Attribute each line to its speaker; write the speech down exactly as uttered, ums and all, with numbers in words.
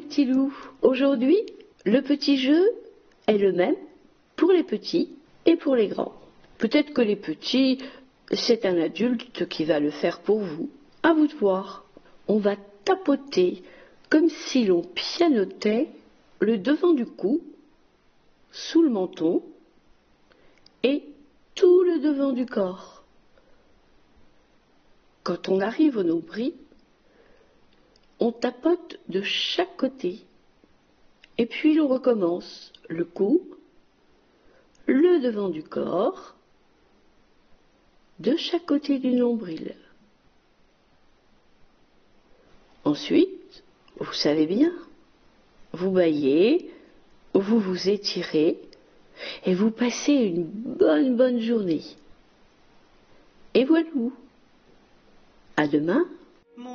Speaker 1: petits loups. Aujourd'hui, le petit jeu est le même pour les petits et pour les grands. Peut-être que les petits, c'est un adulte qui va le faire pour vous. À vous de voir. On va tapoter comme si l'on pianotait le devant du cou, sous le menton et tout le devant du corps. Quand on arrive au nombril, on tapote de chaque côté. Et puis l'on recommence le cou, le devant du corps, de chaque côté du nombril. Ensuite, vous savez bien, vous baillez, vous vous étirez et vous passez une bonne bonne journée. Et voilà. À demain.